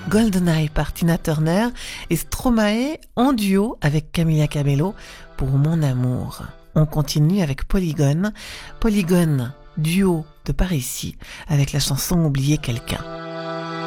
GoldenEye par Tina Turner et Stromae en duo avec Camila Cabello pour Mon Amour. On continue avec Polygone, duo de par ici avec la chanson Oublier quelqu'un.